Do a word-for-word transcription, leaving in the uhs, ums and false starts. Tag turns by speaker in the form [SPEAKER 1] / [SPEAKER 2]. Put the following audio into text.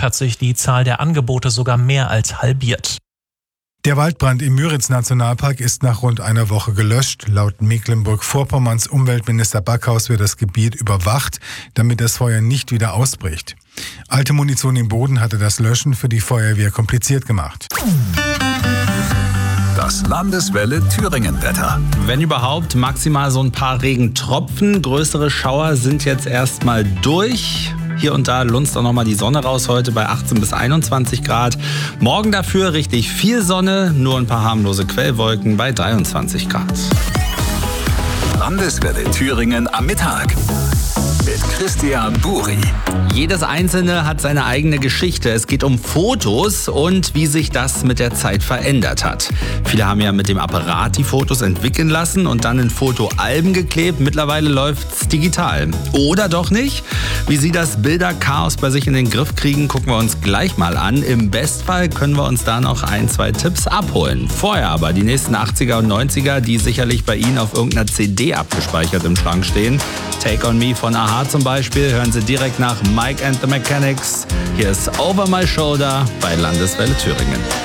[SPEAKER 1] Glück hat sich die Zahl der Angebote sogar mehr als halbiert.
[SPEAKER 2] Der Waldbrand im Müritz-Nationalpark ist nach rund einer Woche gelöscht. Laut Mecklenburg-Vorpommerns Umweltminister Backhaus wird das Gebiet überwacht, damit das Feuer nicht wieder ausbricht. Alte Munition im Boden hatte das Löschen für die Feuerwehr kompliziert gemacht.
[SPEAKER 3] Das Landeswelle Thüringen-Wetter.
[SPEAKER 4] Wenn überhaupt, maximal so ein paar Regentropfen. Größere Schauer sind jetzt erstmal durch. Hier und da lunzt auch nochmal die Sonne raus, heute bei achtzehn bis einundzwanzig Grad. Morgen dafür richtig viel Sonne, nur ein paar harmlose Quellwolken bei dreiundzwanzig Grad.
[SPEAKER 3] Landeswelle Thüringen am Mittag mit Christian Buri.
[SPEAKER 4] Jedes Einzelne hat seine eigene Geschichte. Es geht um Fotos und wie sich das mit der Zeit verändert hat. Viele haben ja mit dem Apparat die Fotos entwickeln lassen und dann in Fotoalben geklebt. Mittlerweile läuft's digital. Oder doch nicht? Wie Sie das Bilderchaos bei sich in den Griff kriegen, gucken wir uns gleich mal an. Im Bestfall können wir uns da noch ein, zwei Tipps abholen. Vorher aber die nächsten achtziger und neunziger, die sicherlich bei Ihnen auf irgendeiner C D abgespeichert im Schrank stehen. Take on Me von Aha zum Beispiel, hören Sie direkt nach Mike and the Mechanics. Hier ist Over My Shoulder bei Landeswelle Thüringen.